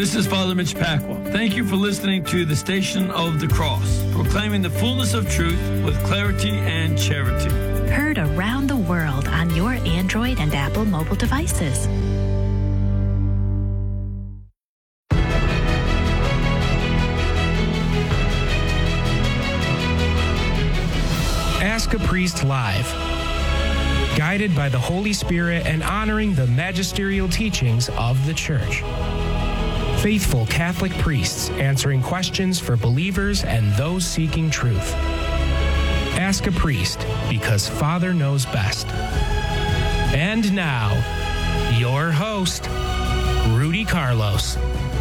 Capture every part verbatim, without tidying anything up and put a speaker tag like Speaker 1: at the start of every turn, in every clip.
Speaker 1: This is Father Mitch Pacwa. Thank you for listening to the Station of the Cross, proclaiming the fullness of truth with clarity and charity.
Speaker 2: Heard around the world on your Android and Apple mobile devices.
Speaker 3: Ask a Priest Live. Guided by the Holy Spirit and honoring the magisterial teachings of the Church. Faithful Catholic priests answering questions for believers and those seeking truth. Ask a Priest, because Father knows best. And now, your host, Rudy Carlos.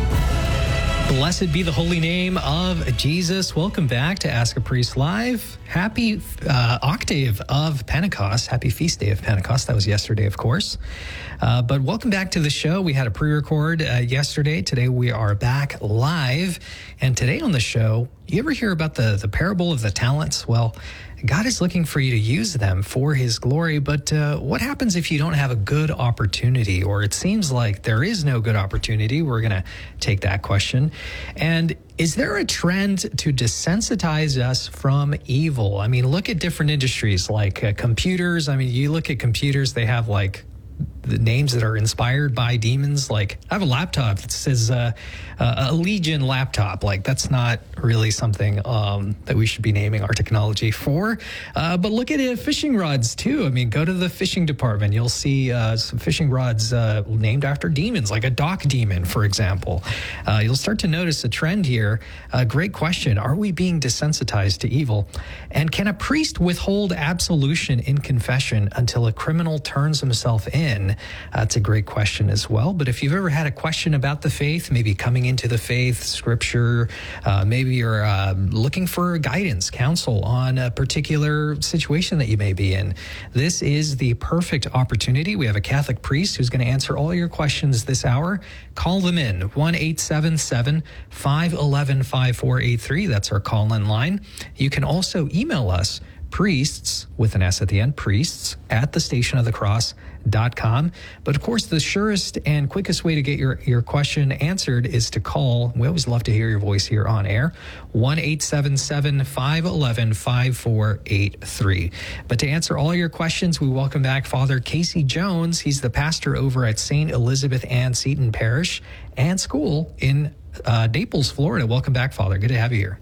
Speaker 4: Blessed be the holy name of Jesus. Welcome back to Ask a Priest Live. Happy uh, octave of Pentecost. Happy feast day of Pentecost. That was yesterday, of course. Uh, but welcome back to the show. We had a pre-record uh, yesterday. Today we are back live. And today on the show, you ever hear about the, the parable of the talents? Well, God is looking for you to use them for his glory, but uh, what happens if you don't have a good opportunity, or it seems like there is no good opportunity? We're going to take that question. And is there a trend to desensitize us from evil? I mean, look at different industries like uh, computers. I mean, you look at computers, they have like the names that are inspired by demons. Like, I have a laptop that says uh, uh, a Legion laptop. Like, that's not really something um, that we should be naming our technology for. Uh, but look at it, fishing rods too. I mean, go to the fishing department. You'll see uh, some fishing rods uh, named after demons, like a dock demon, for example. Uh, you'll start to notice a trend here. Uh, great question. Are we being desensitized to evil? And can a priest withhold absolution in confession until a criminal turns himself in? That's a great question as well. But if you've ever had a question about the faith, maybe coming into the faith, scripture, uh, maybe you're uh, looking for guidance, counsel on a particular situation that you may be in, this is the perfect opportunity. We have a Catholic priest who's going to answer all your questions this hour. Call them in, one eight seven seven, five one one, five four eight three. That's our call-in line. You can also email us, priests, with an S at the end, priests, at the station of the cross dot com. But of course, the surest and quickest way to get your, your question answered is to call. We always love to hear your voice here on air, one eight seven seven, five one one, five four eight three. But to answer all your questions, we welcome back Father Casey Jones. He's the pastor over at Saint Elizabeth Ann Seton Parish and School in uh, Naples, Florida. Welcome back, Father. Good to have you here.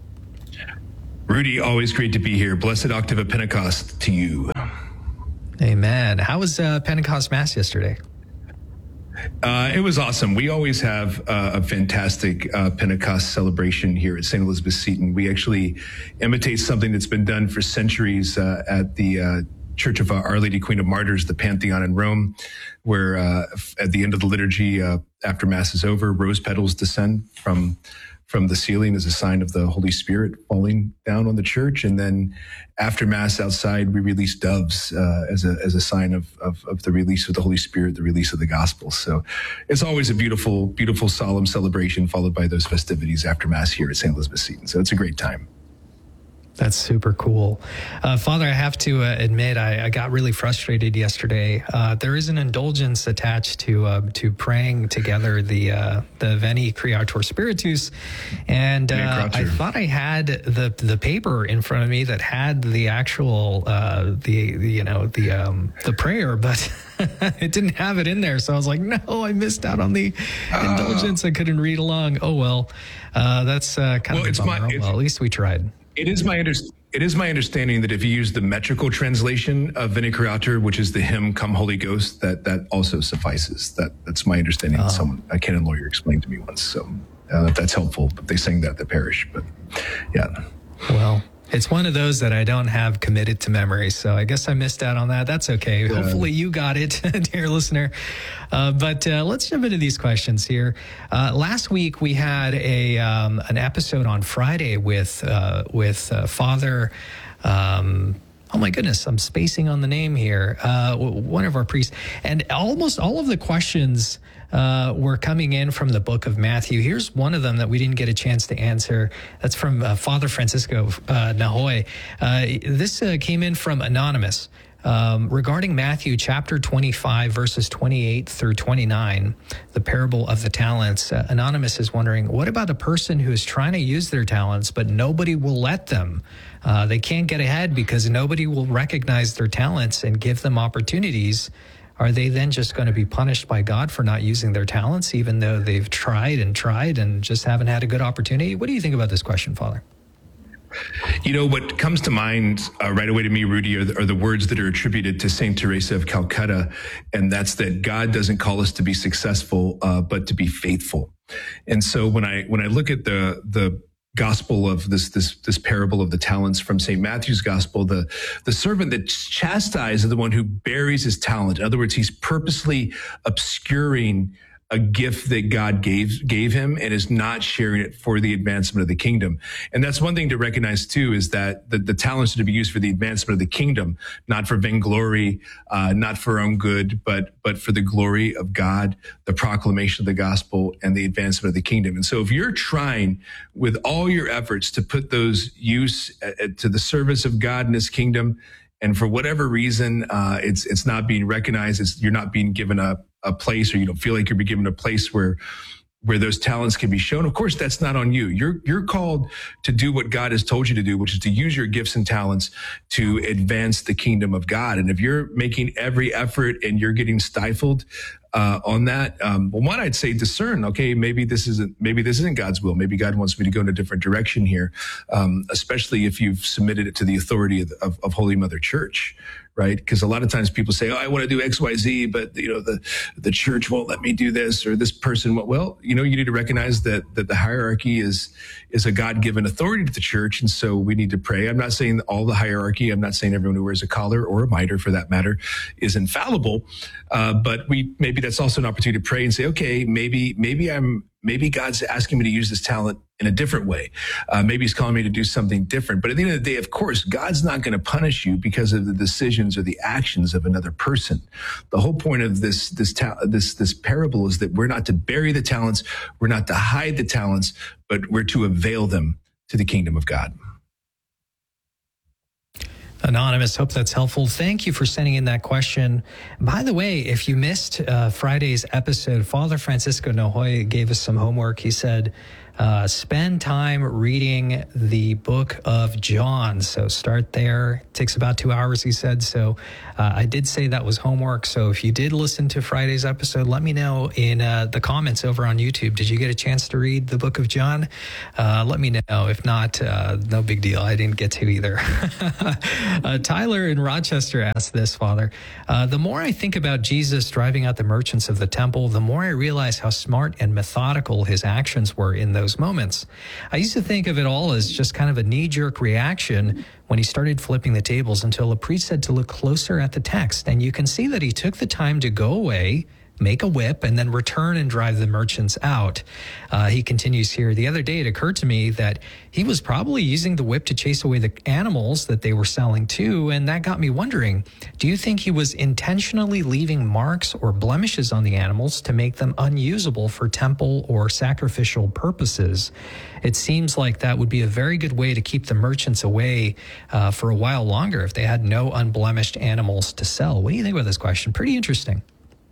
Speaker 5: Rudy, always great to be here. Blessed Octave of Pentecost to you.
Speaker 4: Amen. How was uh, Pentecost Mass yesterday?
Speaker 5: Uh, it was awesome. We always have uh, a fantastic uh, Pentecost celebration here at Saint Elizabeth Seton. We actually imitate something that's been done for centuries uh, at the uh, Church of Our Lady Queen of Martyrs, the Pantheon in Rome, where uh, at the end of the liturgy, uh, after Mass is over, rose petals descend from from the ceiling as a sign of the Holy Spirit falling down on the church. And then after Mass outside, we release doves uh, as a as a sign of, of of the release of the Holy Spirit, the release of the gospel. So it's always a beautiful, beautiful, solemn celebration followed by those festivities after Mass here at Saint Elizabeth Seton. So it's a great time.
Speaker 4: That's super cool. Uh, Father, I have to uh, admit, I, I got really frustrated yesterday. Uh, there is an indulgence attached to uh, to praying together the uh, the Veni Creator Spiritus, and uh, I thought I had the the paper in front of me that had the actual uh, the, the you know the um, the prayer, but it didn't have it in there. So I was like, no, I missed out on the uh, indulgence. I couldn't read along. Oh well, uh, that's uh, kind well, of a bummer. My, well, at least we tried.
Speaker 5: It is my under, it is my understanding that if you use the metrical translation of Veni Creator, which is the hymn "Come Holy Ghost," that that also suffices. That that's my understanding. Oh. Someone, a canon lawyer, explained to me once. So uh, that's helpful. But they sang that at the parish. But yeah.
Speaker 4: Well, it's one of those that I don't have committed to memory, so I guess I missed out on that. That's okay. Yeah. Hopefully you got it, dear listener. Uh, but uh, let's jump into these questions here. Uh, last week we had a um, an episode on Friday with uh, with uh, Father. Um, Oh my goodness, I'm spacing on the name here. Uh, one of our priests, and almost all of the questions uh, were coming in from the book of Matthew. Here's one of them that we didn't get a chance to answer. That's from uh, Father Francisco uh, Nahoy. Uh, this uh, came in from Anonymous. Um, regarding Matthew chapter twenty-five, verses twenty-eight through twenty-nine, the parable of the talents, uh, Anonymous is wondering, what about a person who is trying to use their talents, but nobody will let them? Uh, they can't get ahead because nobody will recognize their talents and give them opportunities. Are they then just going to be punished by God for not using their talents, even though they've tried and tried and just haven't had a good opportunity? What do you think about this question, Father?
Speaker 5: You know, what comes to mind uh, right away to me, Rudy, are the, are the words that are attributed to Saint Teresa of Calcutta, and that's that God doesn't call us to be successful, uh, but to be faithful. And so when I when I look at the the gospel of this this this parable of the talents from Saint Matthew's gospel, the the servant that's chastised is the one who buries his talent. In other words, he's purposely obscuring a gift that God gave gave him and is not sharing it for the advancement of the kingdom. And that's one thing to recognize too, is that the, the talents are to be used for the advancement of the kingdom, not for vainglory, uh, not for our own good, but but for the glory of God, the proclamation of the gospel, and the advancement of the kingdom. And so if you're trying with all your efforts to put those use uh, to the service of God and his kingdom, and for whatever reason, uh, it's it's not being recognized, it's, you're not being given a a place, or you don't feel like you're being given a place where where those talents can be shown, of course, that's not on you. You're you're called to do what God has told you to do, which is to use your gifts and talents to advance the kingdom of God. And if you're making every effort and you're getting stifled uh, on that, um, well, one, I'd say discern. Okay, maybe this isn't maybe this isn't God's will. Maybe God wants me to go in a different direction here, um, especially if you've submitted it to the authority of, of, of Holy Mother Church. Right? Because a lot of times people say, oh, I want to do X, Y, Z, but you know, the, the church won't let me do this, or this person won't. Well, you know, you need to recognize that, that the hierarchy is, is a God-given authority to the church. And so we need to pray. I'm not saying all the hierarchy, I'm not saying everyone who wears a collar or a mitre for that matter is infallible. Uh, but we, maybe that's also an opportunity to pray and say, okay, maybe, maybe I'm, maybe God's asking me to use this talent in a different way. Uh, maybe he's calling me to do something different. But at the end of the day, of course, God's not going to punish you because of the decisions or the actions of another person. The whole point of this this ta- this this parable is that we're not to bury the talents, we're not to hide the talents, but we're to avail them to the kingdom of God.
Speaker 4: Anonymous, hope that's helpful. Thank you for sending in that question. By the way, if you missed uh, Friday's episode, Father Francisco Nojoy gave us some homework. He said, uh, spend time reading the book of John. So start there. It takes about two hours, he said. So uh, I did say that was homework. So if you did listen to Friday's episode, let me know in uh, the comments over on YouTube. Did you get a chance to read the book of John? Uh, let me know. If not, uh, no big deal. I didn't get to either. uh, Tyler in Rochester asked this, Father. Uh, the more I think about Jesus driving out the merchants of the temple, the more I realize how smart and methodical his actions were in those moments. I used to think of it all as just kind of a knee-jerk reaction when he started flipping the tables, until a priest said to look closer at the text. And you can see that he took the time to go away, make a whip, and then return and drive the merchants out. Uh, he continues here, the other day it occurred to me that he was probably using the whip to chase away the animals that they were selling too, and that got me wondering, do you think he was intentionally leaving marks or blemishes on the animals to make them unusable for temple or sacrificial purposes? It seems like that would be a very good way to keep the merchants away uh, for a while longer if they had no unblemished animals to sell. What do you think about this question? Pretty interesting.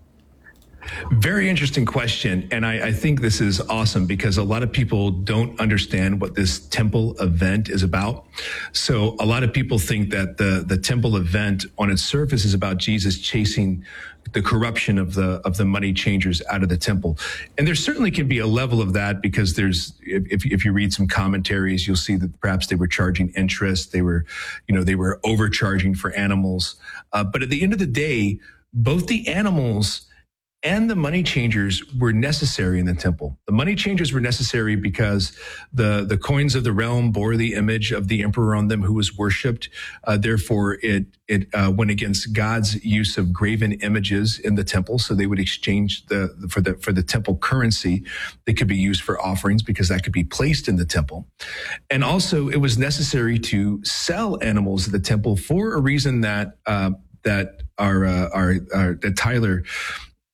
Speaker 5: Very interesting question. And I, I think this is awesome because a lot of people don't understand what this temple event is about. So a lot of people think that the, the temple event on its surface is about Jesus chasing the corruption of the of the money changers out of the temple. And there certainly can be a level of that because there's, if, if you read some commentaries, you'll see that perhaps they were charging interest. They were, you know, they were overcharging for animals. Uh, but at the end of the day, both the animals and the money changers were necessary in the temple. The money changers were necessary because the, the coins of the realm bore the image of the emperor on them who was worshipped. Uh, therefore, it it uh, went against God's use of graven images in the temple. So they would exchange the for the for the temple currency that could be used for offerings because that could be placed in the temple. And also, it was necessary to sell animals at the temple for a reason that uh, that our, uh, our our that Tyler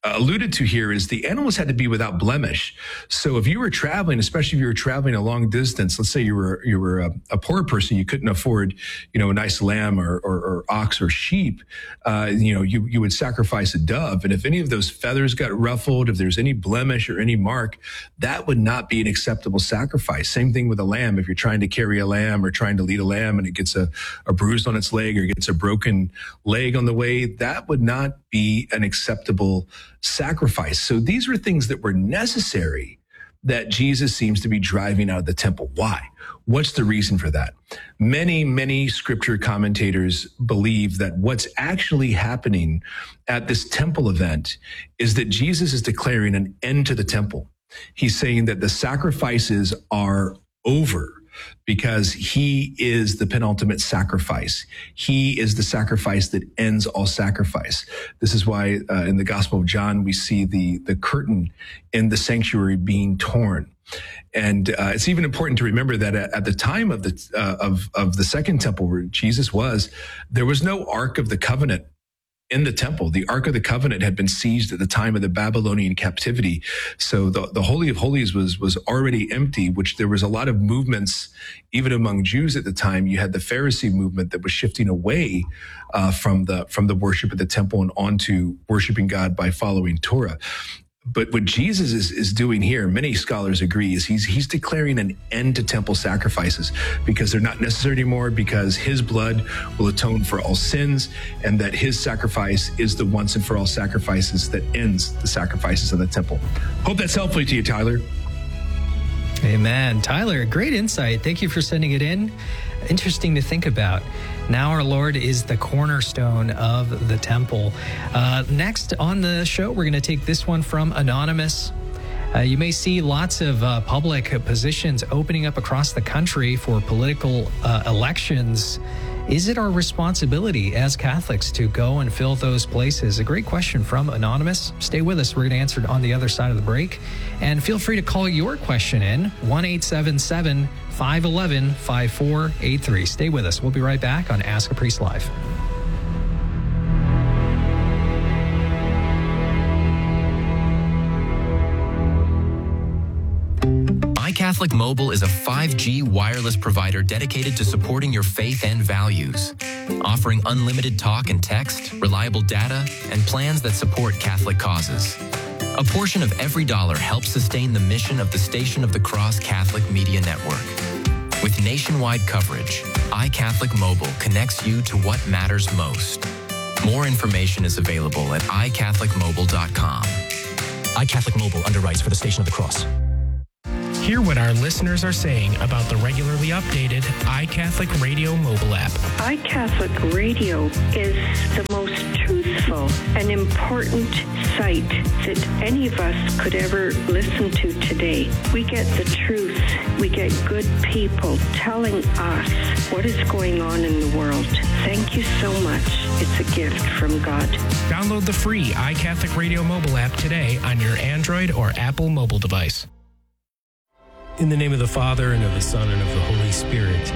Speaker 5: alluded to here is the animals had to be without blemish. So if you were traveling, especially if you were traveling a long distance, let's say you were you were a, a poor person, you couldn't afford, you know, a nice lamb or or, or ox or sheep, uh, you know, you you would sacrifice a dove, and if any of those feathers got ruffled, if there's any blemish or any mark, that would not be an acceptable sacrifice. Same thing with a lamb. If you're trying to carry a lamb or trying to lead a lamb and it gets a, a bruise on its leg or gets a broken leg on the way, that would not be an acceptable sacrifice. So these were things that were necessary that Jesus seems to be driving out of the temple. Why? What's the reason for that? Many, many scripture commentators believe that what's actually happening at this temple event is that Jesus is declaring an end to the temple. He's saying that the sacrifices are over, because he is the penultimate sacrifice. He is the sacrifice that ends all sacrifice. This is why uh, in the Gospel of John, we see the, the curtain in the sanctuary being torn. And uh, it's even important to remember that at, at the time of the uh, of of the second temple where Jesus was, there was no Ark of the Covenant in the temple. The Ark of the Covenant had been seized at the time of the Babylonian captivity. So the, the Holy of Holies was, was already empty, which there was a lot of movements, even among Jews at the time. You had the Pharisee movement that was shifting away uh, from the, from the worship at the temple and onto worshiping God by following Torah. But what Jesus is, is doing here, many scholars agree, is he's he's declaring an end to temple sacrifices because they're not necessary anymore, because his blood will atone for all sins, and that his sacrifice is the once and for all sacrifices that ends the sacrifices of the temple. Hope that's helpful to you, Tyler.
Speaker 4: Amen. Tyler, great insight. Thank you for sending it in. Interesting to think about. Now our Lord is the cornerstone of the temple. Uh, next on the show, we're going to take this one from Anonymous. Uh, you may see lots of uh, public positions opening up across the country for political uh, elections. Is it our responsibility as Catholics to go and fill those places? A great question from Anonymous. Stay with us. We're going to answer it on the other side of the break. And feel free to call your question in, one eight seven seven, five one one, five four eight three. Stay with us. We'll be right back on Ask a Priest Live.
Speaker 6: iCatholic Mobile is a five G wireless provider dedicated to supporting your faith and values, offering unlimited talk and text, reliable data, and plans that support Catholic causes. A portion of every dollar helps sustain the mission of the Station of the Cross Catholic Media Network. With nationwide coverage, iCatholic Mobile connects you to what matters most. More information is available at i catholic mobile dot com.
Speaker 7: iCatholic Mobile underwrites for the Station of the Cross.
Speaker 3: Hear what our listeners are saying about the regularly updated iCatholic Radio mobile app.
Speaker 8: iCatholic Radio is the most truthful and important site that any of us could ever listen to today. We get the truth. We get good people telling us what is going on in the world. Thank you so much. It's a gift from God.
Speaker 3: Download the free iCatholic Radio mobile app today on your Android or Apple mobile device. In the name of the Father, and of the Son, and of the Holy Spirit.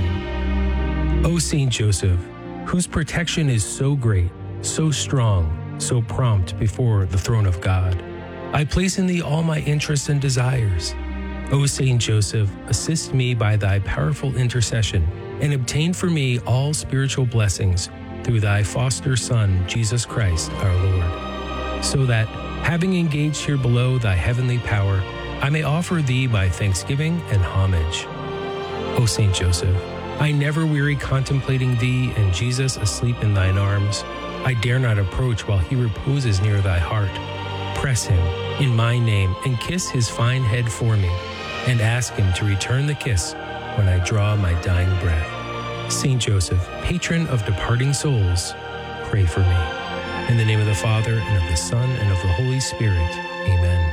Speaker 3: Amen. O Saint Joseph, whose protection is so great, so strong, so prompt before the throne of God, I place in thee all my interests and desires. O Saint Joseph, assist me by thy powerful intercession, and obtain for me all spiritual blessings through thy foster Son, Jesus Christ, our Lord, so that, having engaged here below thy heavenly power, I may offer thee my thanksgiving and homage. O Saint Joseph, I never weary contemplating thee and Jesus asleep in thine arms. I dare not approach while he reposes near thy heart. Press him in my name and kiss his fine head for me, and ask him to return the kiss when I draw my dying breath. Saint Joseph, patron of departing souls, pray for me. In the name of the Father, and of the Son, and of the Holy Spirit. Amen.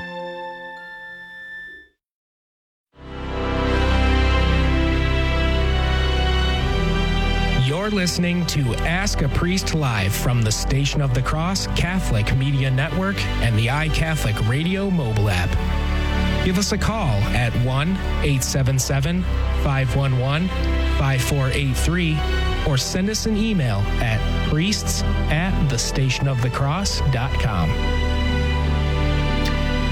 Speaker 3: You're listening to Ask a Priest Live from the Station of the Cross Catholic Media Network and the iCatholic Radio mobile app. Give us a call at one eight seven seven, five one one, five four eight three or send us an email at priests at the station of the cross dot com.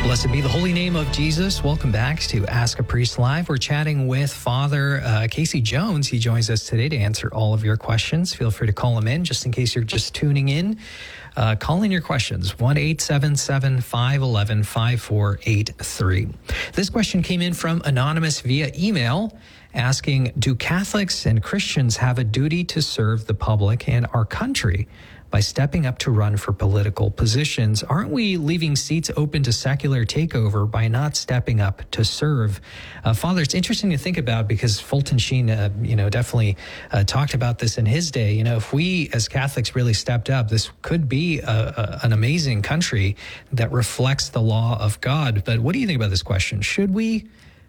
Speaker 4: Blessed be the holy name of Jesus. Welcome back to Ask a Priest Live. We're chatting with Father uh, Casey Jones. He joins us today to answer all of your questions. Feel free to call him in just in case you're just tuning in. Uh, call in your questions, one eight seven seven, five one one, five four eight three. This question came in from Anonymous via email asking, do Catholics and Christians have a duty to serve the public and our country by stepping up to run for political positions? Aren't we leaving seats open to secular takeover by not stepping up to serve? Uh, Father, it's interesting to think about because Fulton Sheen, uh, you know, definitely uh, talked about this in his day. You know, if we as Catholics really stepped up, this could be a, a, an amazing country that reflects the law of God. But what do you think about this question? Should we?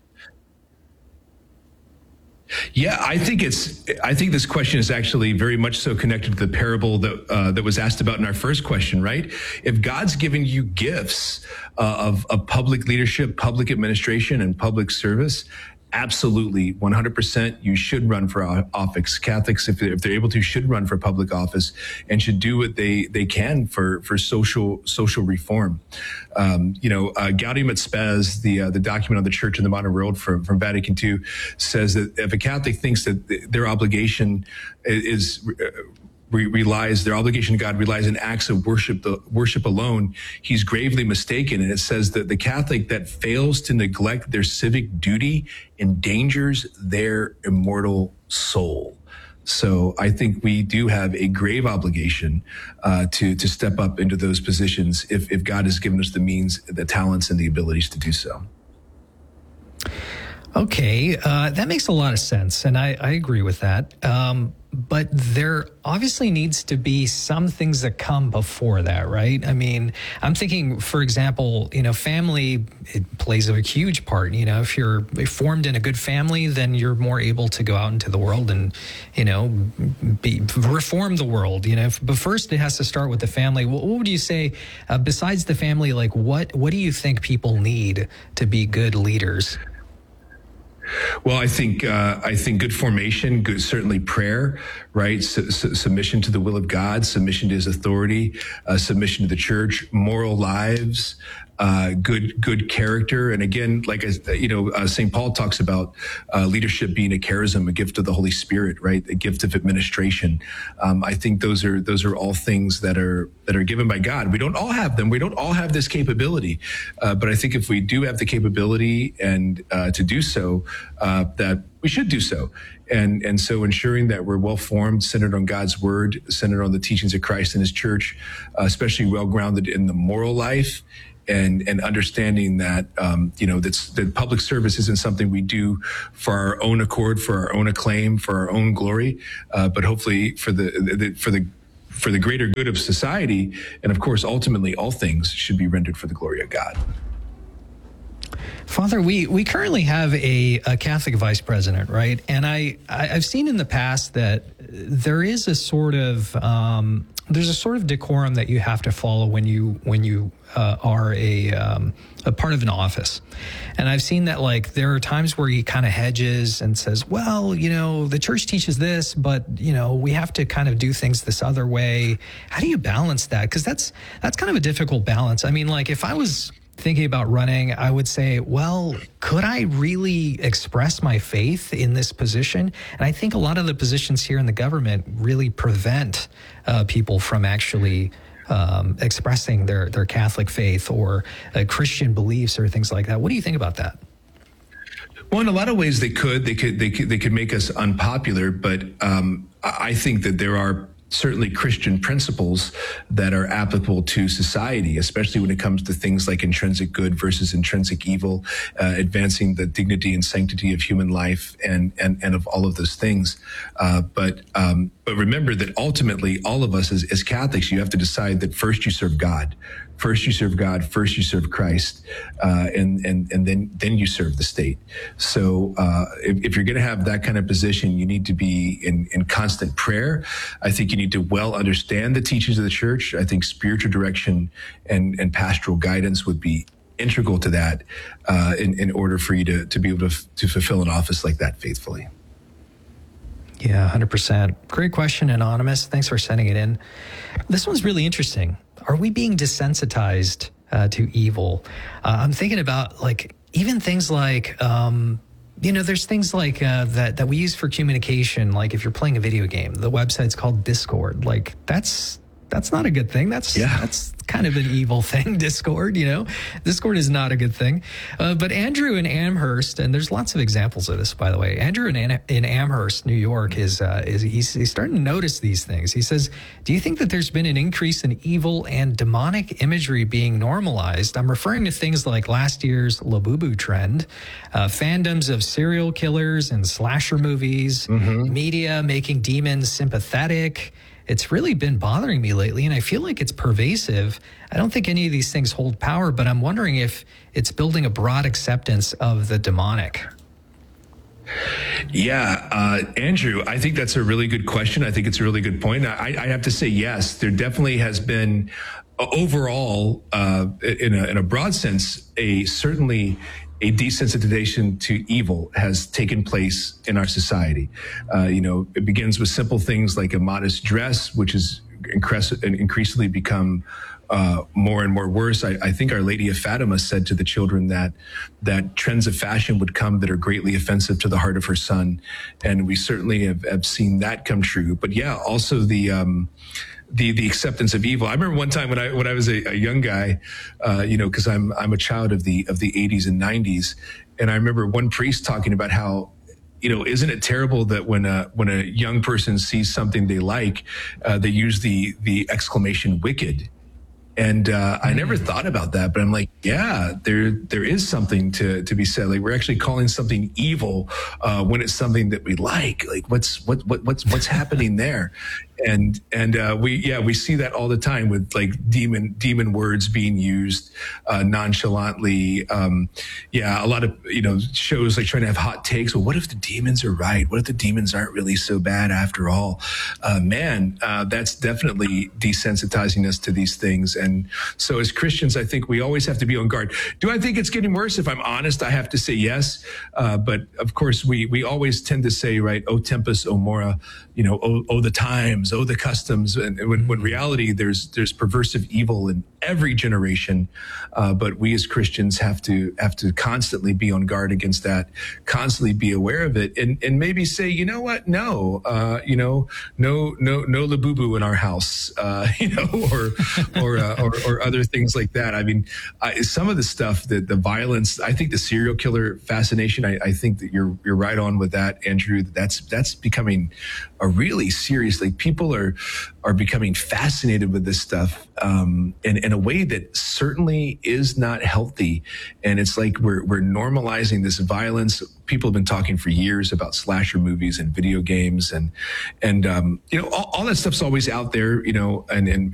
Speaker 5: Yeah, I think it's. I think this question is actually very much so connected to the parable that uh, that was asked about in our first question, right? If God's given you gifts uh, of of public leadership, public administration, and public service, absolutely, one hundred percent, you should run for office. Catholics, if they're, if they're able to, should run for public office and should do what they they can for for social social reform. Um, you know, uh, Gaudium et Spes, the uh, the document on the Church in the Modern World from from Vatican Two, says that if a Catholic thinks that their obligation is uh, relies, their obligation to God relies in acts of worship, the worship alone, he's gravely mistaken. And it says that the Catholic that fails to neglect their civic duty endangers their immortal soul. So I think we do have a grave obligation uh, to to step up into those positions if, if God has given us the means, the talents, and the abilities to do so.
Speaker 4: Okay, uh, that makes a lot of sense, and I, I agree with that. Um, but there obviously needs to be some things that come before that, right? I mean, I'm thinking, for example, you know, family, it plays a huge part. You know, if you're formed in a good family, then you're more able to go out into the world and, you know, be, reform the world, you know. But first, it has to start with the family. What, what would you say, uh, besides the family, like what, what do you think people need to be good leaders?
Speaker 5: Well, I think uh, I think good formation, good certainly prayer, right? Su- su- submission to the will of God, submission to His authority, uh, submission to the Church, moral lives, uh, good good character, and again, like you know, uh, Saint Paul talks about uh, leadership being a charism, a gift of the Holy Spirit, right? A gift of administration. Um, I think those are those are all things that are that are given by God. We don't all have them. We don't all have this capability, uh, but I think if we do have the capability and uh, to do so. Uh, that we should do so. And and so ensuring that we're well-formed, centered on God's word, centered on the teachings of Christ and His church, uh, especially well-grounded in the moral life and and understanding that, um, you know, that's, that public service isn't something we do for our own accord, for our own acclaim, for our own glory, uh, but hopefully for the, the for the for the greater good of society. And of course, ultimately, all things should be rendered for the glory of God.
Speaker 4: Father, we, we currently have a, a Catholic vice president, right? And I, I, I've seen in the past that there is a sort of um, there's a sort of decorum that you have to follow when you when you uh, are a um, a part of an office. And I've seen that, like, there are times where he kind of hedges and says, well, you know, the church teaches this, but, you know, we have to kind of do things this other way. How do you balance that? Because that's that's kind of a difficult balance. I mean, like, if I was thinking about running, I would say, well, could I really express my faith in this position? And I think a lot of the positions here in the government really prevent uh, people from actually um, expressing their, their Catholic faith or uh, Christian beliefs or things like that. What do you think about that?
Speaker 5: Well, in a lot of ways, they could. They could. They could. They could make us unpopular. But um, I think that there are certainly Christian principles that are applicable to society, especially when it comes to things like intrinsic good versus intrinsic evil, uh, advancing the dignity and sanctity of human life, and and and of all of those things. Uh, but um, but remember that ultimately, all of us as, as Catholics, you have to decide that first you serve God. First you serve God, first you serve Christ, uh, and, and, and then, then you serve the state. So, uh, if, if you're going to have that kind of position, you need to be in, in constant prayer. I think you need to well understand the teachings of the church. I think spiritual direction and, and pastoral guidance would be integral to that, uh, in, in order for you to, to be able to, to fulfill an office like that faithfully.
Speaker 4: Yeah, one hundred percent. Great question, Anonymous. Thanks for sending it in. This one's really interesting. Are we being desensitized uh, to evil. Uh, I'm thinking about like even things like, um, you know, there's things like uh, that that we use for communication. Like if you're playing a video game, the website's called Discord. Like that's that's not a good thing. That's yeah. that's kind of an evil thing. Discord, you know, Discord is not a good thing. Uh, but Andrew in Amherst, and there's lots of examples of this, by the way. Andrew in, in Amherst, New York, is uh, is he's, he's starting to notice these things. He says, "Do you think that there's been an increase in evil and demonic imagery being normalized? I'm referring to things like last year's Labubu trend, uh, fandoms of serial killers and slasher movies, mm-hmm. media making demons sympathetic." It's really been bothering me lately, and I feel like it's pervasive. I don't think any of these things hold power, but I'm wondering if it's building a broad acceptance of the demonic.
Speaker 5: Yeah, uh, Andrew, I think that's a really good question. I think it's a really good point. I, I have to say, yes, there definitely has been uh, overall, uh, in, a, in a broad sense, a certainly a desensitization to evil has taken place in our society. Uh, you know, it begins with simple things like a modest dress, which has increas- increasingly become uh, more and more worse. I, I think Our Lady of Fatima said to the children that that trends of fashion would come that are greatly offensive to the heart of her son, and we certainly have, have seen that come true. But yeah, also the um, the the acceptance of evil. I remember one time when I when I was a, a young guy, uh, you know, because I'm I'm a child of the of the eighties and nineties, and I remember one priest talking about how, you know, isn't it terrible that when a when a young person sees something they like, uh, they use the the exclamation "wicked." And uh, I never thought about that, but I'm like, yeah, there there is something to to be said. Like we're actually calling something evil uh, when it's something that we like. Like what's what what what's what's happening there? And and uh, we yeah we see that all the time with like demon demon words being used uh, nonchalantly. Um, yeah, a lot of you know shows like trying to have hot takes. Well, what if the demons are right? What if the demons aren't really so bad after all? Uh, man, uh, that's definitely desensitizing us to these things. And so as Christians, I think we always have to be on guard. Do I think it's getting worse? If I'm honest, I have to say yes. Uh, but of course, we we always tend to say, right, "O tempus, O mora," you know, "O, o the times, O the customs." And when, when reality, there's there's perversive evil in every generation. Uh, but we as Christians have to have to constantly be on guard against that, constantly be aware of it, and and maybe say, you know what, no, uh, you know, no no no Labubu in our house, uh, you know, or or uh, Or, or other things like that. I mean, I, some of the stuff, that the violence, I think the serial killer fascination, I, I think that you're you're right on with that, Andrew. That's that's becoming a really serious, like people are are becoming fascinated with this stuff um, in, in a way that certainly is not healthy. And it's like we're we're normalizing this violence. People have been talking for years about slasher movies and video games, and and um, you know all, all that stuff's always out there, you know, and and